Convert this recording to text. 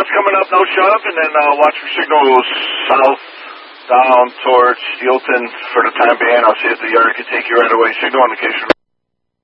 Watch coming up, no shut up, and then watch for signals south down towards Steelton for the time being. I'll see if the yard can take you right away. Signal indication.